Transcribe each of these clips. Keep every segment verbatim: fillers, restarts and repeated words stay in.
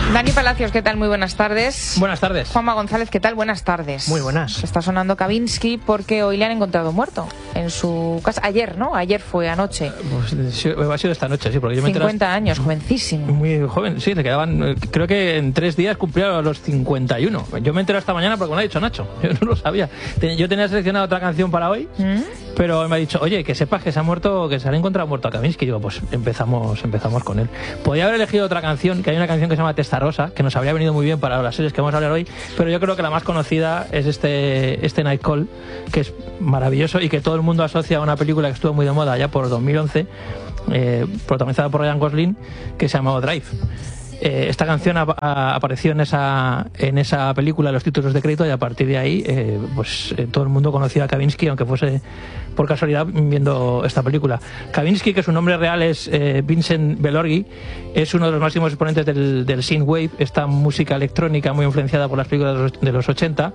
Dani Palacios, ¿qué tal? Muy buenas tardes. Buenas tardes. Juanma González, ¿qué tal? Buenas tardes. Muy buenas. Está sonando Kavinsky porque hoy le han encontrado muerto en su casa. Ayer, ¿no? Ayer fue anoche. Pues sí, ha sido esta noche, sí, porque yo me enteré... cincuenta años, jovencísimo. Muy joven, sí, le quedaban... Creo que en tres días cumplía los cincuenta y uno. Yo me enteré esta mañana porque me lo ha dicho Nacho. Yo no lo sabía. Yo tenía seleccionado otra canción para hoy, ¿Mm? pero me ha dicho, oye, que sepas que se ha muerto, que se han encontrado muerto a Kavinsky. Y digo, pues empezamos, empezamos con él. Podía haber elegido otra canción, que hay una canción que se llama Testarossa, que nos habría venido muy bien para las series que vamos a hablar hoy, pero yo creo que la más conocida es este, este Night Call, que es maravilloso y que todo el mundo asocia a una película que estuvo muy de moda ya por dos mil once, eh, protagonizada por Ryan Gosling, que se llamaba Drive. Eh, esta canción a, a, apareció en esa, en esa película, en los títulos de crédito, y a partir de ahí eh, pues eh, todo el mundo conocía a Kavinsky, aunque fuese por casualidad viendo esta película. Kavinsky, que su nombre real es eh, Vincent Belorghi, es uno de los máximos exponentes del, del synthwave, esta música electrónica muy influenciada por las películas de los, de los ochenta,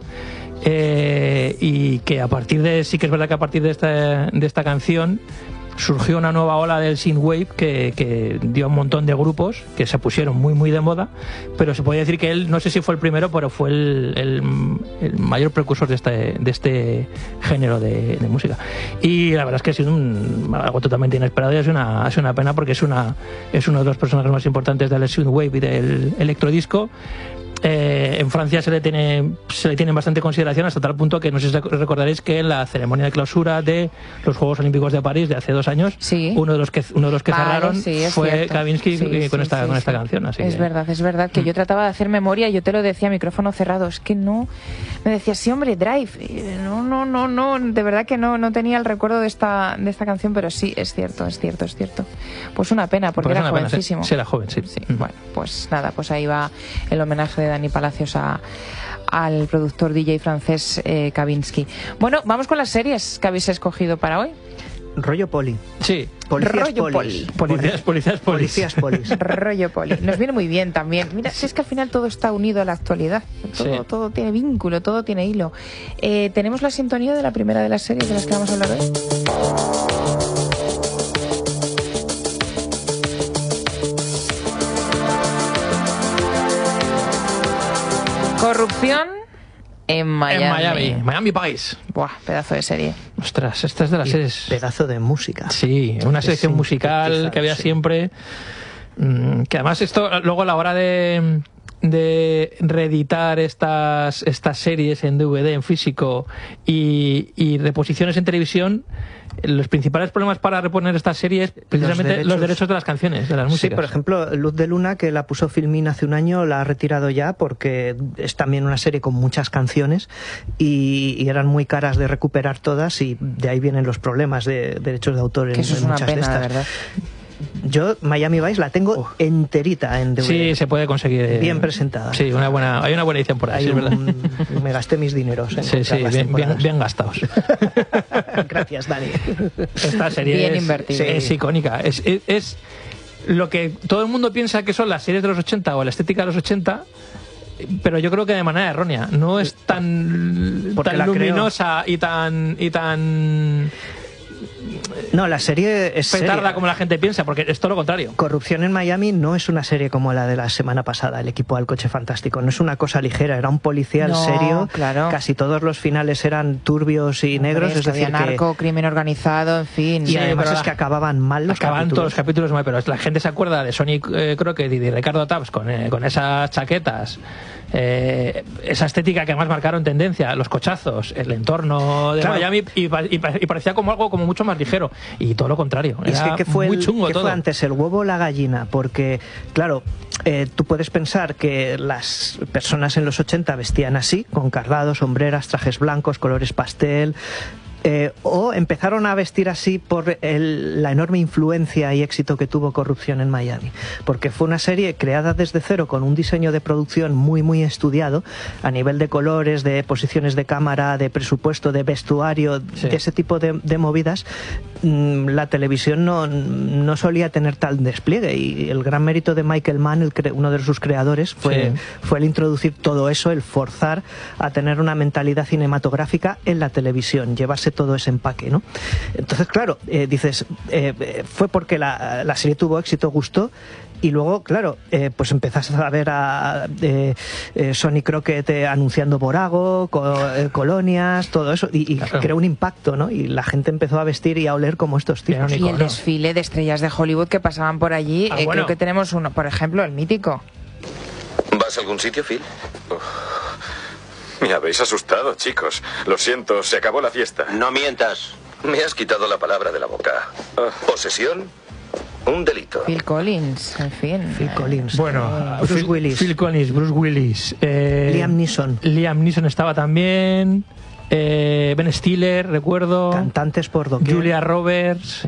eh, y que a partir de, sí que es verdad que a partir de esta, de esta canción surgió una nueva ola del synthwave que, que dio un montón de grupos que se pusieron muy muy de moda, pero se podría decir que él, no sé si fue el primero, pero fue el, el, el mayor precursor de este, de este género de, de música. Y la verdad es que ha sido un, algo totalmente inesperado y es una, es una pena, porque es, una, es uno de los personajes más importantes del synthwave y del electrodisco. Eh, en Francia se le tiene se le tiene bastante consideración, hasta tal punto que no sé si recordaréis que en la ceremonia de clausura de los Juegos Olímpicos de París de hace dos años, sí. uno de los que uno de los que vale, cerraron sí, fue cierto. Kavinsky sí, con, sí, esta, sí, con esta sí. canción. Así es que... verdad, es verdad que mm. yo trataba de hacer memoria, yo te lo decía a micrófono cerrado, es que no, me decía, sí hombre, Drive, no, no, no, no, de verdad que no, no tenía el recuerdo de esta, de esta canción, pero sí, es cierto, es cierto, es cierto. Pues una pena, porque pues era jovencísimo. Sí, sí, era joven, sí. sí. Mm. Bueno, pues nada, pues ahí va el homenaje de Dani Palacios a al productor D J francés eh, Kavinsky. Bueno, vamos con las series que habéis escogido para hoy. Rollo poli. Sí. Policías Rollo polis. poli. Policías, policías polis. Policías polis. Rollo poli. Nos viene muy bien también. Mira, si es que al final todo está unido a la actualidad. Todo, sí. todo tiene vínculo, todo tiene hilo. Eh, ¿Tenemos la sintonía de la primera de las series de las que vamos a hablar hoy? Corrupción en Miami. En Miami, Miami Vice. Buah, pedazo de serie. Ostras, esta es de las y series. Pedazo de música. Sí, una selección musical que había sí. siempre. Que además esto, luego a la hora de, de reeditar estas, estas series en D V D, en físico, y, y reposiciones en televisión, los principales problemas para reponer estas series precisamente los derechos, los derechos de las canciones, de las músicas. Sí, por ejemplo, Luz de Luna, que la puso Filmin hace un año, la ha retirado ya porque es también una serie con muchas canciones y, y eran muy caras de recuperar todas, y de ahí vienen los problemas de derechos de autor en, que eso es en una muchas pena, de estas. De verdad. Yo Miami Vice la tengo Uf. enterita en D V D. Sí, se puede conseguir. Bien presentada. Sí, una buena, hay una buena edición por ahí, hay es verdad. Un, me gasté mis dineros en Sí, sí, bien, bien, bien gastados. Gracias, Dani. Esta serie bien es, invertido. Es, es icónica. Es, es, es lo que todo el mundo piensa que son las series de los ochenta o la estética de los ochenta, pero yo creo que de manera errónea. No es tan, tan luminosa creo. y tan y tan No, la serie es petarda seria. como la gente piensa, porque es todo lo contrario. Corrupción en Miami no es una serie como la de la semana pasada, El equipo del coche fantástico. No es una cosa ligera, era un policial no, serio. Claro. Casi todos los finales eran turbios y Hombre, negros. Es decir, había narco, que... crimen organizado, en fin. Y sí, además es la... que acababan mal los Acaban capítulos. todos los capítulos mal, pero la gente se acuerda de Sonny eh, Crockett y de Ricardo Taps con, eh, con esas chaquetas. Eh, esa estética que además marcaron tendencia, los cochazos, el entorno de claro. Miami, y, y, y parecía como algo como mucho más ligero, y todo lo contrario, era es que, ¿qué fue muy el, chungo ¿qué todo. fue antes, el huevo o la gallina? Porque claro, eh, tú puedes pensar que las personas en los ochenta vestían así, con cardados, sombreras, trajes blancos, colores pastel. Eh, o empezaron a vestir así por el, la enorme influencia y éxito que tuvo Corrupción en Miami, porque fue una serie creada desde cero con un diseño de producción muy muy estudiado a nivel de colores, de posiciones de cámara, de presupuesto, de vestuario, sí. de ese tipo de, de movidas. La televisión no, no solía tener tal despliegue, y el gran mérito de Michael Mann, el cre- uno de sus creadores, fue, sí. fue el introducir todo eso, el forzar a tener una mentalidad cinematográfica en la televisión, llevarse todo ese empaque, ¿no? Entonces, claro, eh, dices, eh, fue porque la, la serie tuvo éxito, gustó, Y luego, claro, eh, pues empezaste a ver a eh, eh, Sonny Crockett eh, anunciando Borago, co eh, colonias, todo eso, y, y claro. creó un impacto, ¿no? Y la gente empezó a vestir y a oler como estos tipos. Y el desfile de estrellas de Hollywood que pasaban por allí, ah, eh, bueno. creo que tenemos uno, por ejemplo, el mítico. ¿Vas a algún sitio, Phil? Oh. Me habéis asustado, chicos. Lo siento, se acabó la fiesta. No mientas. Me has quitado la palabra de la boca. ¿Posesión? Un delito. Phil Collins, en fin. Phil Collins. Bueno, eh, Bruce Phil, Willis. Phil Collins, Bruce Willis. Eh, Liam Neeson. Liam Neeson estaba también. Eh, Ben Stiller, recuerdo. Cantantes por doquier. Julia Roberts.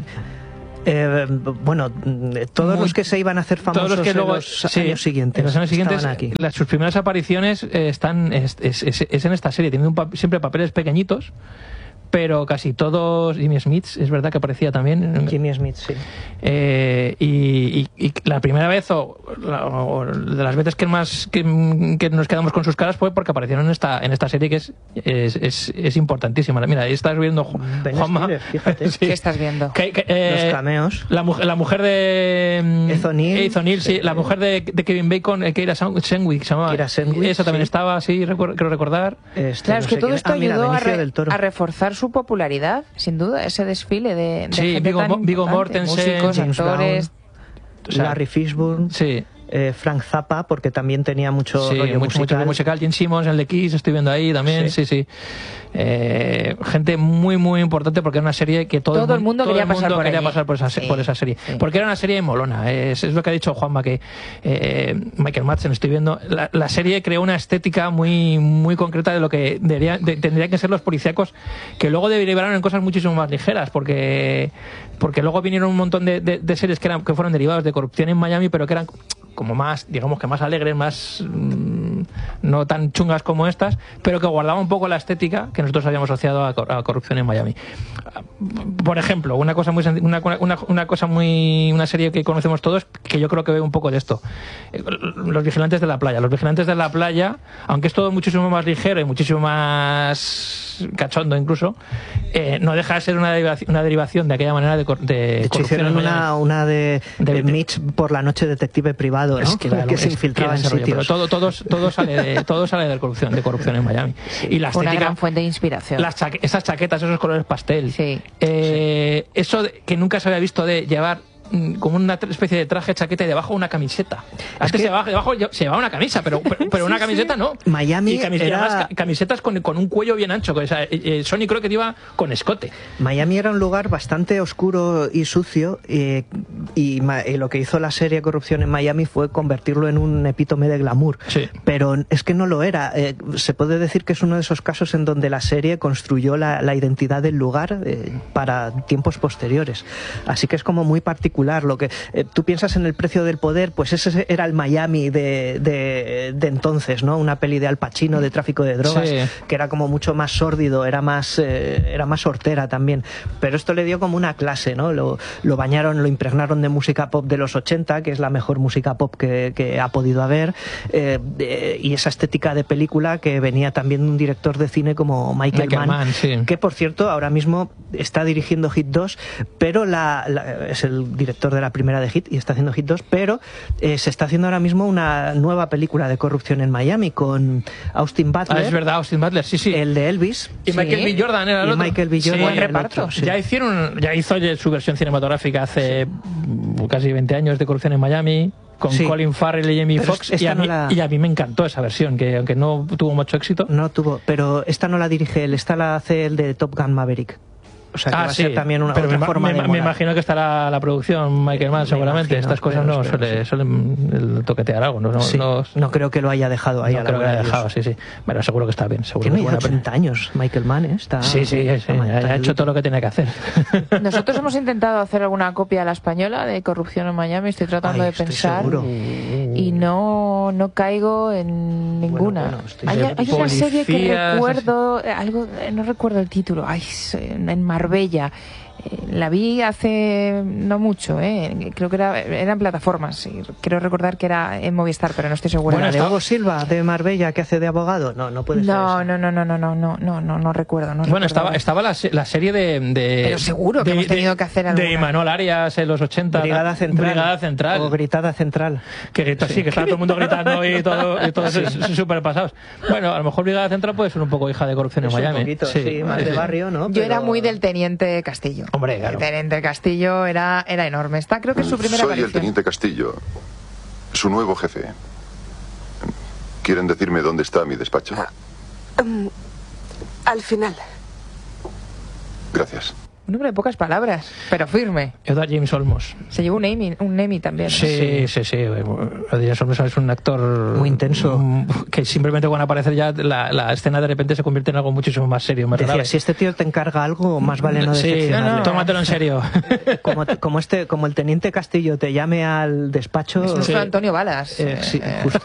Eh, bueno, todos Muy, los que se iban a hacer famosos todos los que luego, en los sí, años siguientes. En los años siguientes, aquí. Las, sus primeras apariciones eh, están es, es, es, es en esta serie, teniendo un pa siempre papeles pequeñitos. Pero casi todos, Jimmy Smith, es verdad que aparecía también. Jimmy Smith, sí. Eh, y, y, y la primera vez, o, la, o de las veces que más que, que nos quedamos con sus caras fue porque aparecieron en esta en esta serie que es es, es, es importantísima. Mira, ahí estás viendo Ben Juanma. Stiller, fíjate. Sí. ¿Qué estás viendo? Que, que, eh, Los cameos. La, la mujer de... Eth O'Neill. sí, sí. La mujer de, de Kevin Bacon, eh, Keira Senwick, se llamaba. Keira Senwick, Esa también sí. estaba, sí, recuerdo, creo recordar. Este, claro, no es que sé todo quién. esto ah, mira, ayudó a, Benicio re del Toro. a reforzar su popularidad, sin duda, ese desfile de, de sí, gente Viggo, tan Viggo importante, Mortensen, músicos, James actores... Brown, o sea, Larry Fishburne. Sí. Eh, Frank Zappa, porque también tenía mucho sí, rollo mucho, musical. mucho musical. Jim Simmons, el de Kiss, estoy viendo ahí también. Sí, sí. sí. Eh, gente muy, muy importante porque era una serie que todo, todo el mundo, todo quería, el mundo pasar, por quería pasar por esa, sí, por esa serie. Sí. Porque era una serie molona. Es, es lo que ha dicho Juanma, que eh, Michael Madsen, estoy viendo. La, la serie creó una estética muy, muy concreta de lo que debería, de, tendrían que ser los policíacos, que luego derivaron en cosas muchísimo más ligeras. Porque, porque luego vinieron un montón de, de, de series que, eran, que fueron derivadas de Corrupción en Miami, pero que eran como más, digamos que más alegres, más mmm, no tan chungas como estas, pero que guardaba un poco la estética que nosotros habíamos asociado a, a Corrupción en Miami. Por ejemplo, una cosa muy una, una, una cosa muy una serie que conocemos todos, que yo creo que ve un poco de esto. Los Vigilantes de la Playa. Los Vigilantes de la Playa, aunque es todo muchísimo más ligero y muchísimo más cachondo incluso, eh, no deja de ser una derivación, una derivación de aquella manera de, de, de hecho, hicieron una, una de, de, de Mitch por la noche, detective privado, ¿no? Es que, claro, que se es, infiltraba en sitios. Pero todo, todo, todo, sale de, todo sale de corrupción, de corrupción en Miami. Sí, y la estética, una gran fuente de inspiración. Las chaque esas chaquetas, esos colores pastel. Sí. Eh, sí. Eso de, que nunca se había visto de llevar como una especie de traje, chaqueta y debajo una camiseta. Antes que... debajo, debajo se llevaba una camisa, pero, pero, pero una sí, camiseta sí. no. Miami y camisetas, era... camisetas con, con un cuello bien ancho. O sea, eh, Sony creo que iba con escote. Miami era un lugar bastante oscuro y sucio eh, y, y lo que hizo la serie Corrupción en Miami fue convertirlo en un epítome de glamour. Sí. Pero es que no lo era. Eh, se puede decir que es uno de esos casos en donde la serie construyó la, la identidad del lugar eh, para tiempos posteriores. Así que es como muy particular. Lo que eh, tú piensas en El precio del poder, pues ese era el Miami de, de, de entonces, ¿no? Una peli de Al Pacino de tráfico de drogas, sí. que era como mucho más sórdido, era más eh, era más hortera también. Pero esto le dio como una clase, ¿no? Lo, lo bañaron, lo impregnaron de música pop de los ochenta, que es la mejor música pop que, que ha podido haber, eh, eh, y esa estética de película que venía también de un director de cine como Michael, Michael Mann, Mann sí. que por cierto ahora mismo está dirigiendo Hit dos, pero la, la, es el director de la primera de Hit y está haciendo Hit dos, pero eh, se está haciendo ahora mismo una nueva película de corrupción en Miami con Austin Butler. Ah, es verdad, Austin Butler, sí, sí. El de Elvis. Y sí. Michael B. Jordan era el y otro. Michael B. Jordan sí, era el reparto. otro, sí. Ya hicieron, ya hizo su versión cinematográfica hace sí. casi veinte años de Corrupción en Miami, con sí. Colin Farrell y Jamie Foxx, y, no la... y a mí me encantó esa versión, que aunque no tuvo mucho éxito. No tuvo, pero esta no la dirige él, esta la hace el de Top Gun Maverick. O sea, que ah, va a sí, ser también una pero otra me, forma me, de me imagino que estará la producción Michael Mann, seguramente. Imagino, estas cosas no suele, sí. suelen toquetear algo. No, sí, no, no creo que lo haya dejado ahí. No a creo la que lo haya dejado, sí, sí. Bueno, seguro que está bien. Seguro Tiene que es ochenta años Michael Mann, ¿eh? Está, sí, sí, sí, ha hecho todo lo que tenía que hacer. Nosotros hemos intentado hacer alguna copia a la española de Corrupción en Miami, estoy tratando Ay, de pensar. Seguro. Y no, no caigo en ninguna. Bueno, bueno, hay hay una serie que recuerdo, algo, no recuerdo el título, ay, en Marbella. La vi hace no mucho, ¿eh? Creo que era, era en plataformas. Y quiero recordar que era en Movistar, pero no estoy segura. Bueno, ¿de Hugo Silva, de Marbella, que hace de abogado? No, no puede no, ser. No, no, no, no, no, no, no, no, no recuerdo. No bueno, recuerdo. estaba, estaba la, la serie de, de... Pero seguro que de, hemos tenido de, que hacer alguna. De Imanol Arias en los ochenta. Brigada Central. Brigada Central. O Gritada Central. Que grita, sí. sí, que está todo el mundo gritando y todo, y todos sí. súper pasados. Bueno, a lo mejor Brigada Central puede ser un poco hija de corrupción es en Miami. Un poquito, sí, sí, más de barrio, ¿no? Yo Pero... era muy del Teniente Castillo. Hombre, claro. El Teniente Castillo era, era enorme. Está, creo que es su primera Soy aparición. el Teniente Castillo, su nuevo jefe. ¿Quieren decirme dónde está mi despacho? Ah, um, al final. Gracias. Un hombre de pocas palabras, pero firme. Edward James Olmos. Se llevó un Emmy, un Emmy también. ¿no? Sí, sí, sí. Edward James Olmos es un actor muy intenso. Que simplemente cuando aparece ya la, la escena de repente se convierte en algo muchísimo más serio. Más Decía, grave. Si este tío te encarga algo, más vale no decepcionarle. Sí, no, no. Tómatelo en serio. Como, como, este, como el Teniente Castillo te llame al despacho... Es nuestro sí. Antonio Balas. Eh, sí, eh, justo.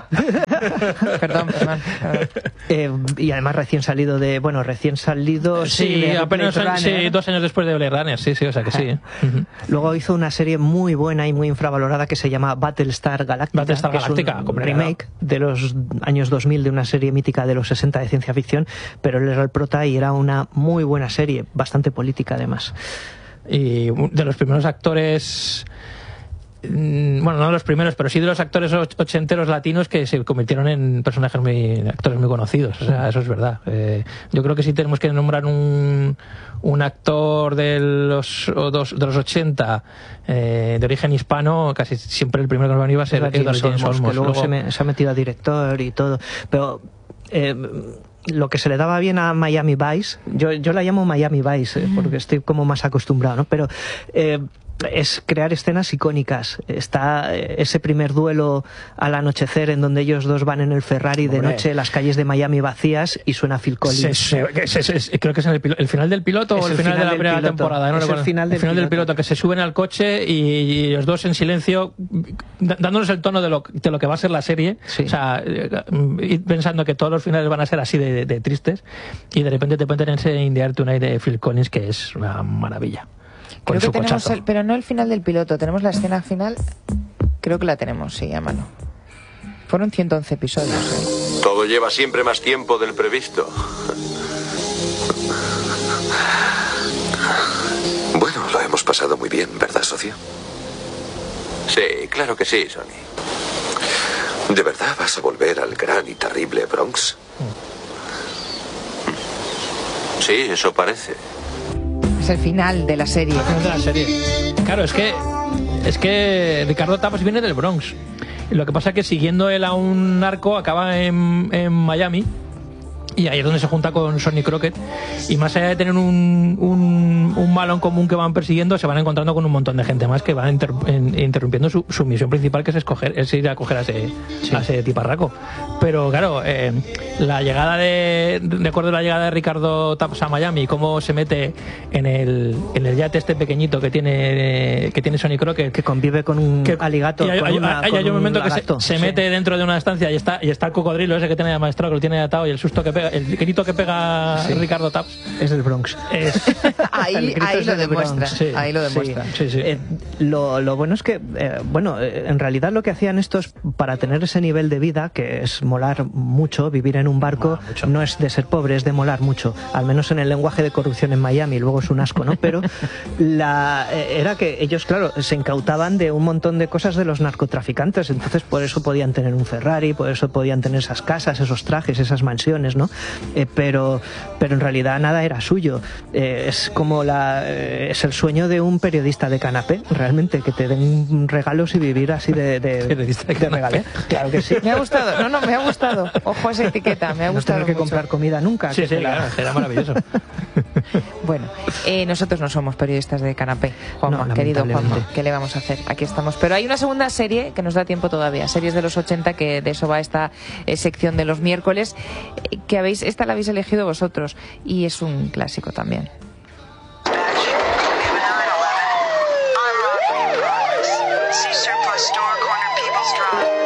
perdón, perdón. perdón. Eh, y además recién salido de... Bueno, recién salido... Sí, sí, de apenas Blade sí, Runner. dos años después de Blade Runner. Sí, sí, o sea que sí. Uh-huh. Luego hizo una serie muy buena y muy infravalorada que se llama Battlestar Galactica. Battlestar que Galactica, es un remake de los años dos mil de una serie mítica de los sesenta de ciencia ficción, pero él era el prota y era una muy buena serie, bastante política además. Y de los primeros actores... Bueno, no de los primeros, pero sí de los actores ochenteros latinos que se convirtieron en personajes muy, actores muy conocidos. O sea, eso es verdad. Eh, yo creo que si tenemos que nombrar un, un actor de los, o dos, de los ochenta eh, de origen hispano, casi siempre el primero que nos va a venir va a ser Edward James Olmos. Que luego, luego... Se, me, se ha metido a director y todo. Pero... Eh, lo que se le daba bien a Miami Vice, yo, yo la llamo Miami Vice, eh, porque estoy como más acostumbrado, ¿no? Pero eh, es crear escenas icónicas. Está ese primer duelo al anochecer en donde ellos dos van en el Ferrari de Hombre. noche, las calles de Miami vacías y suena Phil Collins. Se, se, se, se, se, creo que es en el, pilo, el final del piloto es o el, el final, final de la primera piloto. temporada. No es recuerdo. el final, del, el final piloto. del piloto, que se suben al coche y, y los dos en silencio, dándonos el tono de lo, de lo que va a ser la serie. Sí. O sea, ir pensando que todos los finales van a ser así de, de, de tristes y de repente te ponen ese In the Air Tonight de Phil Collins, que es una maravilla. Creo que tenemos el, pero no el final del piloto, tenemos la escena final, creo que la tenemos, sí, a mano. Fueron ciento once episodios. ¿eh? Todo lleva siempre más tiempo del previsto. Bueno, lo hemos pasado muy bien, ¿verdad, socio? Sí, claro que sí, Sonny. ¿De verdad vas a volver al gran y terrible Bronx? Sí, eso parece. Es el final de la serie. El final de la serie. Claro, es que es que Ricardo Tapas viene del Bronx. Y lo que pasa es que siguiendo él a un narco acaba en, en Miami. Y ahí es donde se junta con Sonny Crockett. Y más allá de tener un, un, un malo en común que van persiguiendo, se van encontrando con un montón de gente más que van inter, en, interrumpiendo su, su misión principal, que es escoger, es ir a coger a ese, sí. a ese tiparraco. Pero claro, eh, la llegada de. Recuerdo la llegada de Ricardo Taps a Miami, cómo se mete en el, en el yate este pequeñito que tiene que tiene Sonny Crockett. Que convive con un que, aligato. Y hay, con hay, una, hay, con hay un momento que se, se sí. mete dentro de una estancia y está, y está el cocodrilo ese que tiene maestrado, que lo tiene atado, y el susto que pega. El grito que pega sí. Ricardo Taps es del Bronx. Es... ahí ahí lo demuestra. Sí, ahí lo demuestra. Sí, sí, sí. Eh, lo, lo bueno es que, eh, bueno, eh, en realidad lo que hacían estos para tener ese nivel de vida, que es molar mucho, vivir en un barco, no es de ser pobre, es de molar mucho. Al menos en el lenguaje de corrupción en Miami, luego es un asco, ¿no? Pero la, eh, era que ellos, claro, se incautaban de un montón de cosas de los narcotraficantes, entonces por eso podían tener un Ferrari, por eso podían tener esas casas, esos trajes, esas mansiones, ¿no? Eh, pero, pero en realidad nada era suyo. Eh, es como la, eh, es el sueño de un periodista de canapé, realmente, que te den regalos y vivir así de, de, periodista de, de regalé. Claro que sí. Me ha gustado, no, no, me ha gustado. Ojo a esa etiqueta, me ha no gustado. No tener que mucho. comprar comida nunca. Sí, sí, la... claro, será maravilloso. Bueno, eh, nosotros no somos periodistas de canapé, Juanma, no, querido Juanma, ¿qué le vamos a hacer? Aquí estamos. Pero hay una segunda serie que nos da tiempo todavía, series de los ochenta, que de eso va esta eh, sección de los miércoles, eh, que habéis, esta la habéis elegido vosotros y es un clásico también. See surplus store corner People's Drive.